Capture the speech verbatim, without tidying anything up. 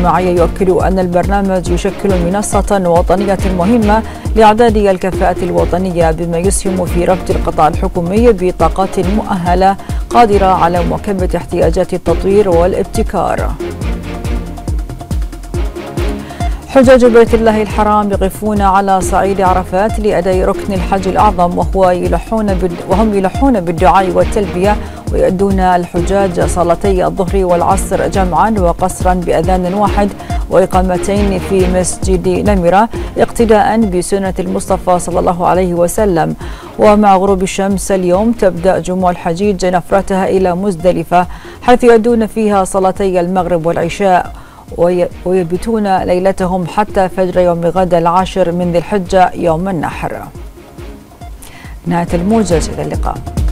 الاجتماعي يؤكد أن البرنامج يشكل منصة وطنية مهمة لإعداد الكفاءة الوطنية، بما يسهم في ربط القطاع الحكومي بطاقات مؤهلة قادرة على مواكبة احتياجات التطوير والابتكار. حجاج بيت الله الحرام يقفون على صعيد عرفات لأداء ركن الحج الأعظم، وهو يلحون وهم يلحون بالدعاء والتلبية، ويؤدون الحجاج صلاتي الظهر والعصر جمعا وقصرا بأذان واحد وإقامتين في مسجد نمرة اقتداء بسنة المصطفى صلى الله عليه وسلم. ومع غروب الشمس اليوم تبدأ جموع الحجيج نفرتها إلى مزدلفة، حيث يؤدون فيها صلاتي المغرب والعشاء، ويبيتون ليلتهم حتى فجر يوم غد العاشر من ذي الحجة يوم النحر. نهاية الموجز، إلى اللقاء.